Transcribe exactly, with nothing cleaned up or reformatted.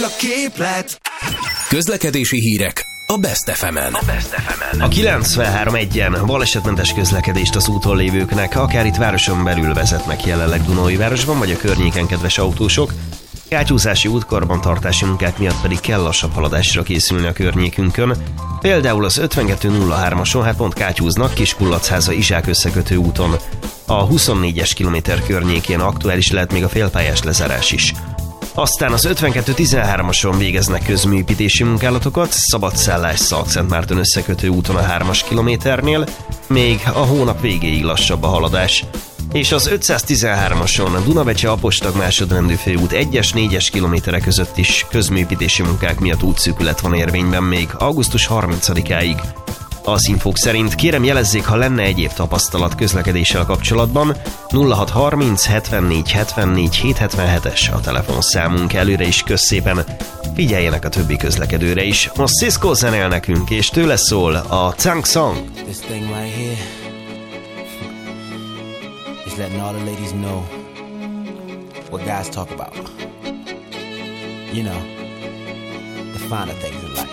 A képlet. Közlekedési hírek a Best ef emen. A kilencvenhárom egyen balesetmentes közlekedést az úton lévőknek, akár itt városon belül vezetnek jelenleg Dunaújvárosban, vagy a környéken, kedves autósok. Kátyúzási útkarbantartási munkák miatt pedig kell lassabb haladásra készülni a környékünkön. Például az ötvenkettő nulla hármason hát pont kátyúznak Kiskullacháza Izsák összekötő úton. A huszonnégyes kilométer környékén aktuális lehet még a félpályás lezárás is. Aztán az ötvenkettő tizenhármason végeznek közműépítési munkálatokat, Szabadszállás Szalkszentmárton összekötő úton a hármas kilométernél, még a hónap végéig lassabb a haladás. És az ötszáztizenhármason a Dunabecse Apostag másodrendű főút egyes négyes kilométere között is közműépítési munkák miatt útszűkület van érvényben még augusztus harmincadikáig. Az infók szerint kérem jelezzék, ha lenne egyéb tapasztalat közlekedéssel kapcsolatban. nulla hat harminc hetvennégy hetvennégy hétszázhetvenhetes a telefonszámunk. Előre is kösz szépen, figyeljenek a többi közlekedőre is. Most Cisco zenel nekünk, és tőle szól a Tsang Song. This thing right here is letting all the ladies know what guys talk about. You know, the finer things in life.